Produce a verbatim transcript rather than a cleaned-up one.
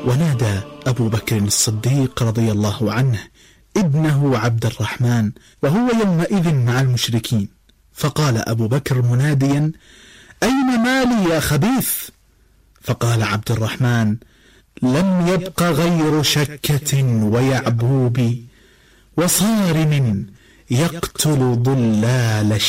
ونادى أبو بكر الصديق رضي الله عنه ابنه عبد الرحمن وهو يومئذ مع المشركين، فقال أبو بكر مناديا: أين مالي يا خبيث؟ فقال عبد الرحمن: لم يبق غير شكة ويعبوب وصارم يقتل ضلال